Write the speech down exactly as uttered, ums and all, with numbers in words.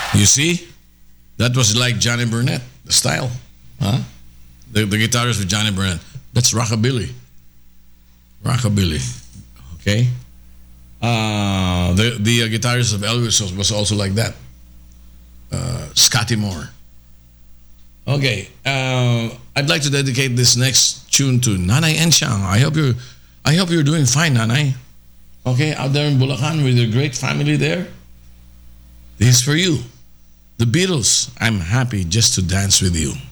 You see? That was like Johnny Burnett, the style. Huh? The, the guitarist with Johnny Burnett. That's rockabilly. Rockabilly. Okay? Uh, the the uh, guitarist of Elvis was, was also like that. Uh, Scotty Moore. Okay. Uh, I'd like to dedicate this next tune to Nanay Enchang. I hope you're I hope you're doing fine, Nanay. Okay, out there in Bulacan with your great family there. This is for you. The Beatles, I'm happy just to dance with you.